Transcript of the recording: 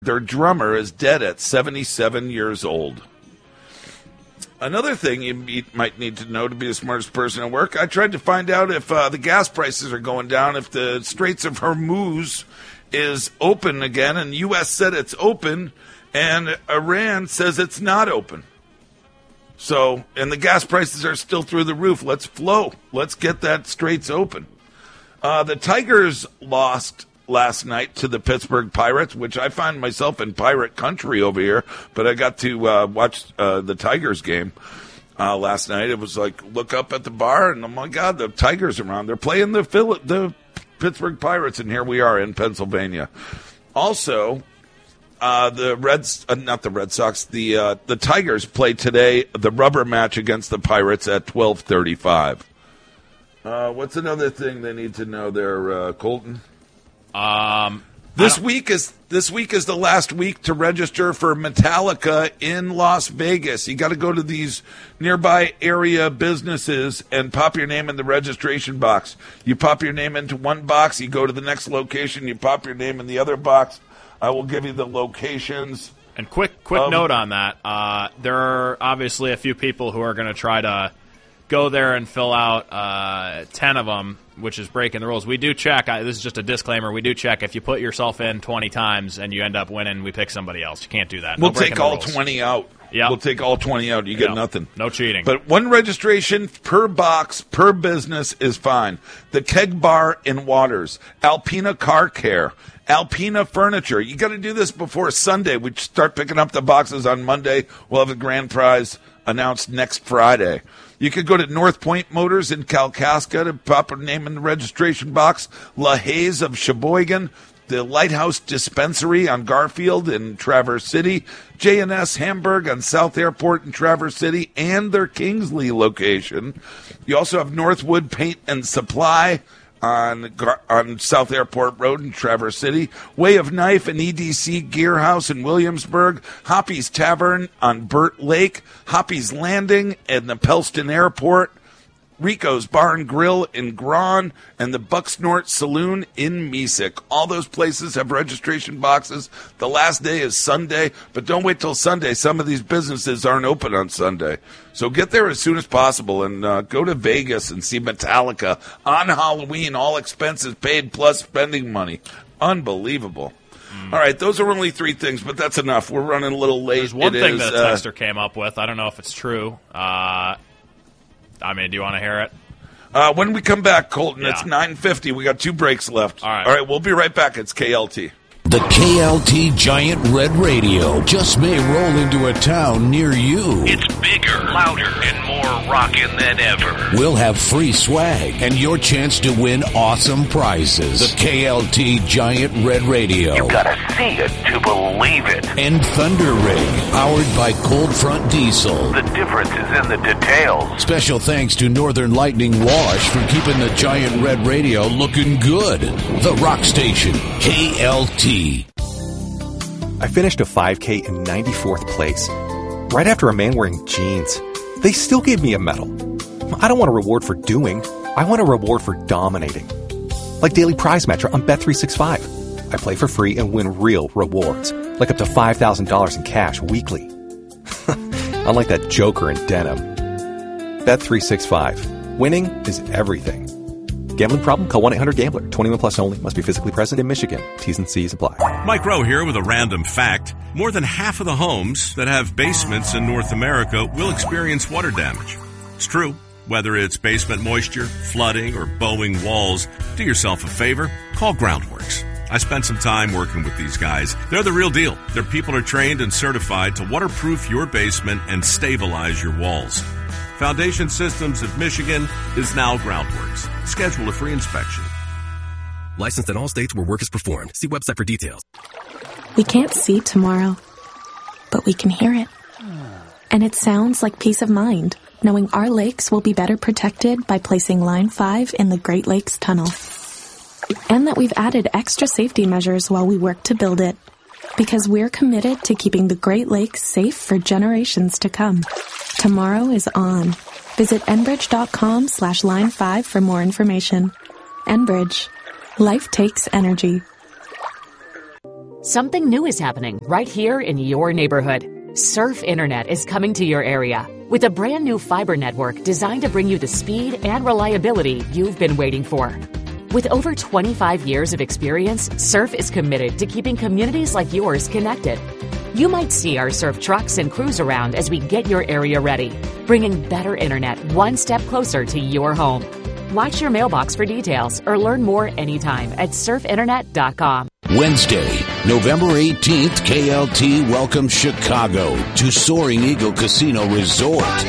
Their drummer is dead at 77 years old. Another thing you might need to know to be the smartest person at work, I tried to find out if the gas prices are going down, if the Straits of Hormuz is open again, and the U.S. said it's open, and Iran says it's not open. So, and the gas prices are still through the roof. Let's flow. Let's get that Straits open. The Tigers lost last night to the Pittsburgh Pirates, which I find myself in pirate country over here, but I got to watch the Tigers game last night. It was like, look up at the bar, and oh my God, the Tigers are around. They're playing the Pittsburgh Pirates, and here we are in Pennsylvania. Also, the Tigers play today the rubber match against the Pirates at 12:35. What's another thing they need to know there, Colton? This week is the last week to register for Metallica in Las Vegas. You got to go to these nearby area businesses and pop your name in the registration box. You pop your name into one box, you go to the next location, you pop your name in the other box. I will give you the locations. And quick note on that. There are obviously a few people who are going to try to go there and fill out 10 of them, which is breaking the rules. We do check. This is just a disclaimer. We do check. If you put yourself in 20 times and you end up winning, we pick somebody else. You can't do that. We'll take all 20 out. Yep. We'll take all 20 out. You get nothing. No cheating. But one registration per box, per business is fine. The Keg Bar in Waters, Alpina Car Care, Alpina Furniture. You got to do this before Sunday. We start picking up the boxes on Monday. We'll have the grand prize announced next Friday. You could go to North Point Motors in Kalkaska to pop a name in the registration box. La Haze of Sheboygan, the Lighthouse Dispensary on Garfield in Traverse City, J&S Hamburg on South Airport in Traverse City, and their Kingsley location. You also have Northwood Paint and Supply on South Airport Road in Traverse City, Way of Knife and EDC Gear House in Williamsburg, Hoppy's Tavern on Burt Lake, Hoppy's Landing in the Pelston Airport, Rico's Bar and Grill in Grawn, and the Bucksnort Saloon in Mesick. All those places have registration boxes. The last day is Sunday, but don't wait till Sunday. Some of these businesses aren't open on Sunday. So get there as soon as possible and go to Vegas and see Metallica on Halloween, all expenses paid plus spending money. Unbelievable. All right, those are only 3 things, but that's enough. We're running a little late. There's one thing that a texter came up with. I don't know if it's true. Do you want to hear it? When we come back, Colton, it's 9:50. We got 2 breaks left. All right, we'll be right back. It's KLT. The KLT Giant Red Radio just may roll into a town near you. It's bigger, louder, and more rockin' than ever. We'll have free swag and your chance to win awesome prizes. The KLT Giant Red Radio. You gotta see it to believe it. And Thunder Rig, powered by Cold Front Diesel. The difference is in the details. Special thanks to Northern Lightning Wash for keeping the Giant Red Radio looking good. The Rock Station, KLT. I finished a 5K in 94th place, right after a man wearing jeans. They still gave me a medal. I don't want a reward for doing. I want a reward for dominating. Like Daily Prize Match on Bet365. I play for free and win real rewards, like up to $5,000 in cash weekly. Unlike that joker in denim. Bet365. Winning is everything. Gambling problem? Call 1-800-GAMBLER. 21 plus only. Must be physically present in Michigan. T's and C's apply. Mike Rowe here with a random fact. More than half of the homes that have basements in North America will experience water damage. It's true. Whether it's basement moisture, flooding, or bowing walls, do yourself a favor. Call Groundworks. I spent some time working with these guys. They're the real deal. Their people are trained and certified to waterproof your basement and stabilize your walls. Foundation Systems of Michigan is now Groundworks. Schedule a free inspection. Licensed in all states where work is performed. See website for details. We can't see tomorrow, but we can hear it. And it sounds like peace of mind, knowing our lakes will be better protected by placing Line 5 in the Great Lakes Tunnel. And that we've added extra safety measures while we work to build it. Because we're committed to keeping the Great Lakes safe for generations to come. Tomorrow is on. Visit Enbridge.com/Line5 for more information. Enbridge. Life takes energy. Something new is happening right here in your neighborhood. Surf Internet is coming to your area with a brand new fiber network designed to bring you the speed and reliability you've been waiting for. With over 25 years of experience, Surf is committed to keeping communities like yours connected. You might see our Surf trucks and crews around as we get your area ready, bringing better internet one step closer to your home. Watch your mailbox for details or learn more anytime at surfinternet.com. Wednesday, November 18th, KLT welcomes Chicago to Soaring Eagle Casino Resort.